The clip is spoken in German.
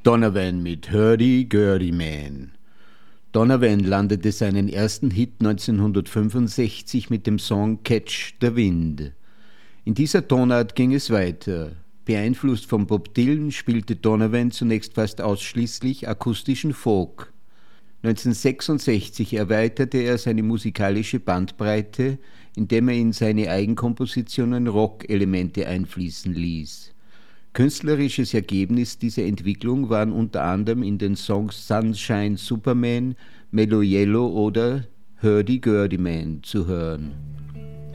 Donovan mit Hurdy-Gurdy Man. Donovan landete seinen ersten Hit 1965 mit dem Song Catch the Wind. In dieser Tonart ging es weiter. Beeinflusst von Bob Dylan spielte Donovan zunächst fast ausschließlich akustischen Folk. 1966 erweiterte er seine musikalische Bandbreite, indem er in seine Eigenkompositionen Rock-Elemente einfließen ließ. Künstlerisches Ergebnis dieser Entwicklung waren unter anderem in den Songs Sunshine Superman, Mellow Yellow oder Hurdy-Gurdy Man zu hören.